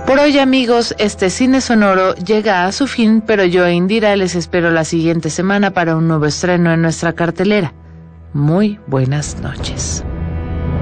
Por hoy, amigos, este cine sonoro llega a su fin, pero yo e Indira les espero la siguiente semana para un nuevo estreno en nuestra cartelera. Muy buenas noches.